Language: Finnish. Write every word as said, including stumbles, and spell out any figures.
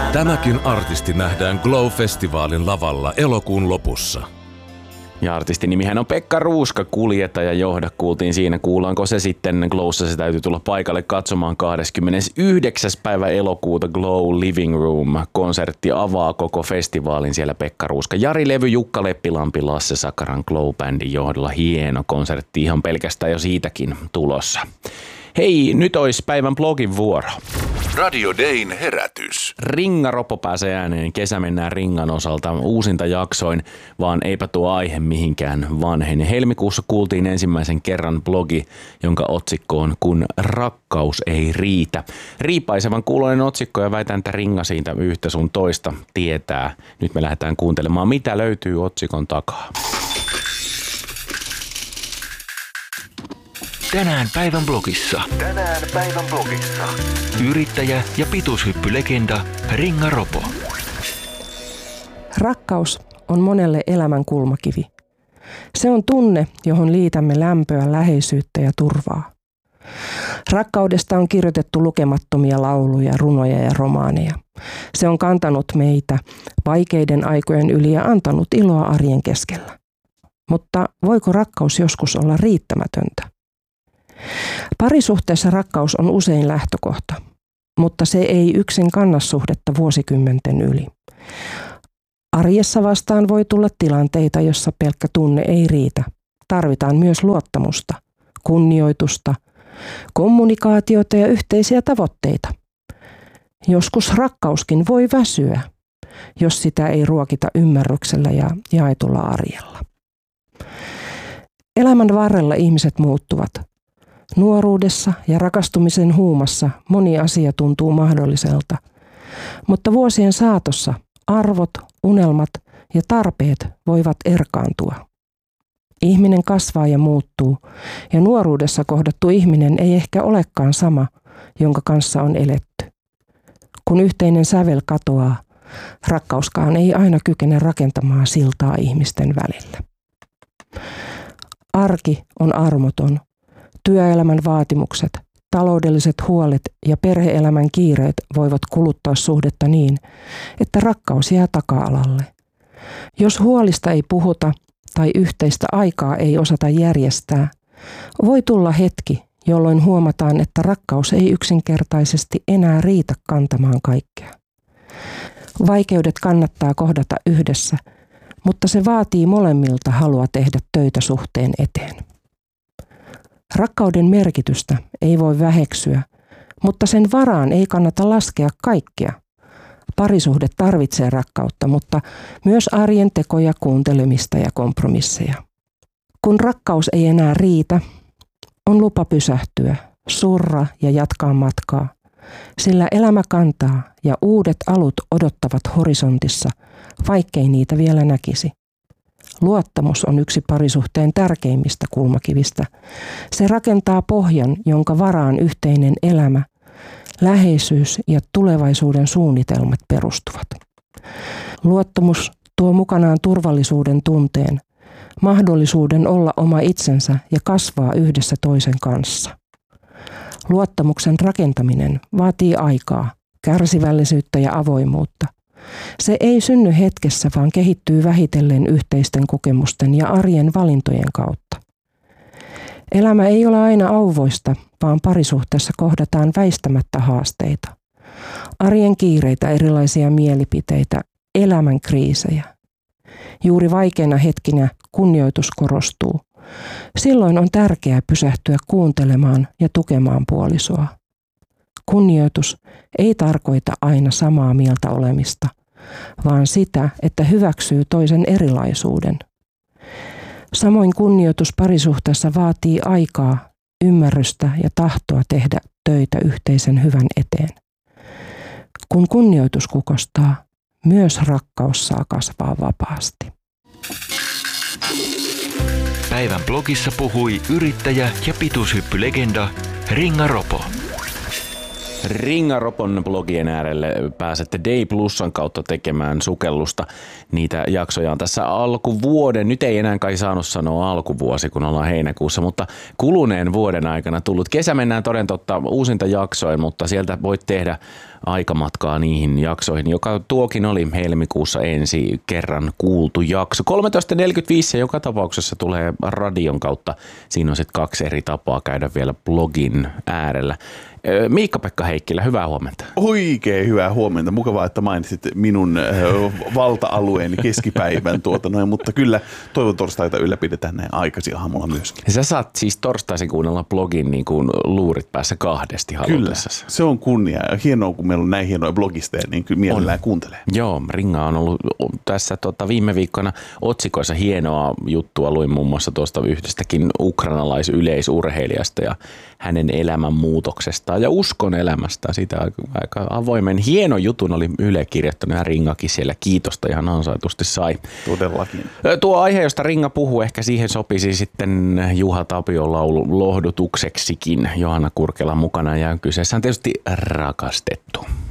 Tämäkin artisti nähdään Glow-festivaalin lavalla elokuun lopussa. Ja artistin nimihän on Pekka Ruuska, Kuljeta ja Johda kuultiin siinä. Kuullaanko se sitten Glowssa, se täytyy tulla paikalle katsomaan kahdeskymmenesyhdeksäs päivä elokuuta Glow Living Room-konsertti avaa koko festivaalin siellä Pekka Ruuska. Jari Levy, Jukka Leppilampi, Lasse Sakaran Glow-bändin johdolla. Hieno konsertti ihan pelkästään jo siitäkin tulossa. Hei, nyt olisi päivän blogin vuoro. Radio Dayn herätys. Ringa Ropo pääsee ääneen. Kesä mennään Ringan osalta uusinta jaksoin, vaan eipä tuo aihe mihinkään vanhene. Helmikuussa kuultiin ensimmäisen kerran blogi, jonka otsikko on Kun rakkaus ei riitä. Riipaisevan kuuloinen otsikko ja väitän, että Ringa siitä yhtä sun toista tietää. Nyt me lähdetään kuuntelemaan, mitä löytyy otsikon takaa. Tänään päivän blogissa. Tänään päivän blogissa. Yrittäjä ja pituushyppylegenda Ringa Ropo. Rakkaus on monelle elämän kulmakivi. Se on tunne, johon liitämme lämpöä, läheisyyttä ja turvaa. Rakkaudesta on kirjoitettu lukemattomia lauluja, runoja ja romaaneja. Se on kantanut meitä vaikeiden aikojen yli ja antanut iloa arjen keskellä. Mutta voiko rakkaus joskus olla riittämätöntä? Parisuhteessa rakkaus on usein lähtökohta, mutta se ei yksin kanna suhdetta vuosikymmenten yli. Arjessa vastaan voi tulla tilanteita, jossa pelkkä tunne ei riitä. Tarvitaan myös luottamusta, kunnioitusta, kommunikaatiota ja yhteisiä tavoitteita. Joskus rakkauskin voi väsyä, jos sitä ei ruokita ymmärryksellä ja jaetulla arjella. Elämän varrella ihmiset muuttuvat. Nuoruudessa ja rakastumisen huumassa moni asia tuntuu mahdolliselta, mutta vuosien saatossa arvot, unelmat ja tarpeet voivat erkaantua. Ihminen kasvaa ja muuttuu, ja nuoruudessa kohdattu ihminen ei ehkä olekaan sama, jonka kanssa on eletty. Kun yhteinen sävel katoaa, rakkauskaan ei aina kykene rakentamaan siltaa ihmisten välillä. Arki on armoton. Työelämän vaatimukset, taloudelliset huolet ja perhe-elämän kiireet voivat kuluttaa suhdetta niin, että rakkaus jää taka-alalle. Jos huolista ei puhuta tai yhteistä aikaa ei osata järjestää, voi tulla hetki, jolloin huomataan, että rakkaus ei yksinkertaisesti enää riitä kantamaan kaikkea. Vaikeudet kannattaa kohdata yhdessä, mutta se vaatii molemmilta halua tehdä töitä suhteen eteen. Rakkauden merkitystä ei voi väheksyä, mutta sen varaan ei kannata laskea kaikkea. Parisuhde tarvitsee rakkautta, mutta myös arjen tekoja, kuuntelemista ja kompromisseja. Kun rakkaus ei enää riitä, on lupa pysähtyä, surra ja jatkaa matkaa, sillä elämä kantaa ja uudet alut odottavat horisontissa, vaikkei niitä vielä näkisi. Luottamus on yksi parisuhteen tärkeimmistä kulmakivistä. Se rakentaa pohjan, jonka varaan yhteinen elämä, läheisyys ja tulevaisuuden suunnitelmat perustuvat. Luottamus tuo mukanaan turvallisuuden tunteen, mahdollisuuden olla oma itsensä ja kasvaa yhdessä toisen kanssa. Luottamuksen rakentaminen vaatii aikaa, kärsivällisyyttä ja avoimuutta. Se ei synny hetkessä, vaan kehittyy vähitellen yhteisten kokemusten ja arjen valintojen kautta. Elämä ei ole aina auvoista, vaan parisuhteessa kohdataan väistämättä haasteita. Arjen kiireitä, erilaisia mielipiteitä, elämän kriisejä. Juuri vaikeina hetkinä kunnioitus korostuu. Silloin on tärkeää pysähtyä kuuntelemaan ja tukemaan puolisoa. Kunnioitus ei tarkoita aina samaa mieltä olemista, vaan sitä, että hyväksyy toisen erilaisuuden. Samoin kunnioitus parisuhteessa vaatii aikaa, ymmärrystä ja tahtoa tehdä töitä yhteisen hyvän eteen. Kun kunnioitus kukostaa, myös rakkaus saa kasvaa vapaasti. Päivän blogissa puhui yrittäjä ja pituushyppylegenda Ringa Ropo. Ringa Ropon blogien äärelle pääsette Day Plusan kautta tekemään sukellusta. Niitä jaksoja on tässä alkuvuoden. Nyt ei enää kai saanut sanoa alkuvuosi, kun ollaan heinäkuussa, mutta kuluneen vuoden aikana tullut. Kesä mennään toden totta uusinta jaksoin, mutta sieltä voit tehdä aikamatkaa niihin jaksoihin, joka tuokin oli helmikuussa ensi kerran kuultu jakso. kolmetoista neljäkymmentäviisi joka tapauksessa tulee radion kautta. Siinä on sitten kaksi eri tapaa käydä vielä blogin äärellä. Miikka-Pekka Heikkilä, hyvää huomenta. Oikein hyvää huomenta. Mukavaa, että mainitsit minun valta-alueeni keskipäivän tuota noin, mutta kyllä toivon torstaita ylläpidetään näin aikaisin aamulla myöskin. Sä saat siis torstaisin kuunnella blogin niin kuin luurit päässä kahdesti halutessasi. Kyllä, se on kunnia. Hienoa, kun meillä on näin hienoja blogisteja, niin kyllä mielellään kuuntelee. Joo, Ringa on ollut tässä tota, viime viikkona otsikoissa hienoa juttua. Luin muun muassa tuosta yhdestäkin ukrainalaisyleisurheilijasta ja hänen elämänmuutoksestaan ja uskon elämästä. Sitä aika, aika avoimen hieno jutun oli Yle kirjoittanut ja Ringakin siellä kiitosta ihan ansaitusti sai. Todellakin. Tuo aihe, josta Ringa puhuu, ehkä siihen sopisi sitten Juha Tapion laulu lohdutukseksikin. Johanna Kurkela mukana ja kyseessä on tietysti rakastettu.